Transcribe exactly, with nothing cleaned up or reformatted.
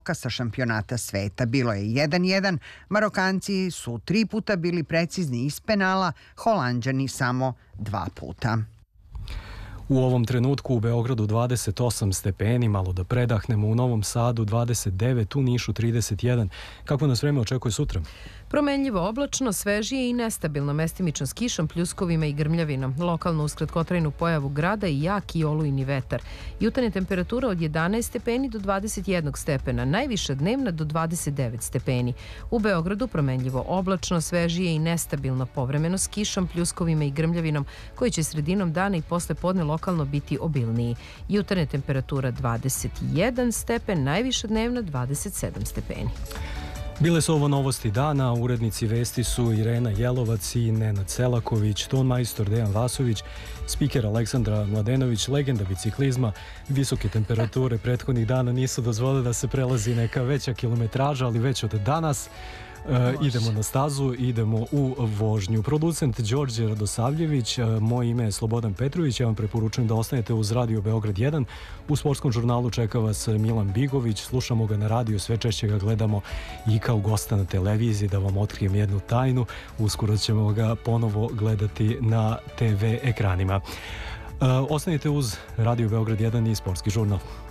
sa šampionata sveta. Bilo je jedan jedan, Marokanci su tri puta bili precizni iz penala, Holanđani samo dva puta. U ovom trenutku u Beogradu dvadeset osam stepeni, malo da predahnemo, u Novom Sadu dvadeset devet, u Nišu trideset jedan. Kako nas vreme očekuje sutra? Promenljivo oblačno, svežije i nestabilno, mestimično s kišom, pljuskovima i grmljavinom. Lokalno uz kratkotrajnu pojavu grada i jak i olujni vetar. Jutarnja temperatura od jedanaest stepeni do dvadeset jedan stepena, najviša dnevna do dvadeset devet stepeni. U Beogradu promenljivo oblačno, svežije i nestabilno, povremeno s kišom, pljuskovima i grmljavinom, koji će sredinom dana i posle podne lokalno biti obilniji. Jutarnja temperatura dvadeset jedan stepen, najviša dnevna dvadeset sedam stepeni. Bile su ovo novosti dana, urednici vesti su Irena Jelovac i Nenad Selaković, ton majstor Dejan Vasović, spiker Aleksandra Mladenović, legenda biciklizma. Visoke temperature prethodnih dana nisu dozvolile da se prelazi neka veća kilometraža, ali već od danas E, idemo na stazu, idemo u vožnju. Producent Đorđe Radosavljević, e, moje ime je Slobodan Petrović, ja vam preporučujem da ostanete uz Radio Beograd jedan. U sportskom žurnalu čeka vas Milan Bigović, slušamo ga na radiju, sve češće ga gledamo i kao gosta na televiziji. Da vam otkrijem jednu tajnu, uskoro ćemo ga ponovo gledati na te ve ekranima. E, ostanite uz Radio Beograd jedan i sportski žurnal.